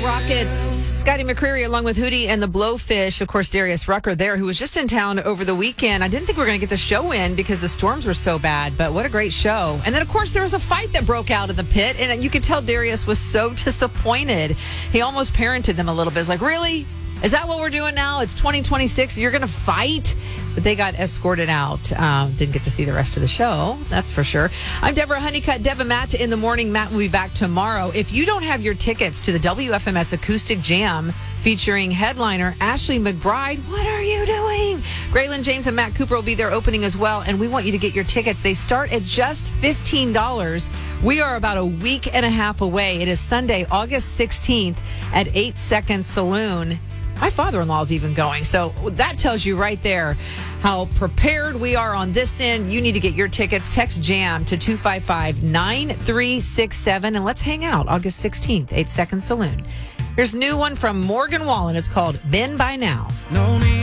Rockets. Scotty McCreery along with Hootie and the Blowfish. Of course, Darius Rucker there, who was just in town over the weekend. I didn't think we were going to get the show in because the storms were so bad, but what a great show. And then, of course, there was a fight that broke out in the pit, and you could tell Darius was so disappointed. He almost parented them a little bit. It's like, really? Is that what we're doing now? It's 2026. You're going to fight? But they got escorted out. Didn't get to see the rest of the show, that's for sure. I'm Deborah Honeycutt. Deb and Matt in the morning. Matt will be back tomorrow. If you don't have your tickets to the WFMS Acoustic Jam featuring headliner Ashley McBryde, what are you doing? Graylin James and Matt Cooper will be there opening as well, and we want you to get your tickets. They start at just $15. We are about a week and a half away. It is Sunday, August 16th at 8 Second Saloon. My father-in-law is even going. So that tells you right there how prepared we are on this end. You need to get your tickets. Text JAM to 255-9367. And let's hang out August 16th, 8 Second Saloon. Here's a new one from Morgan Wallen. It's called Been By Now. No need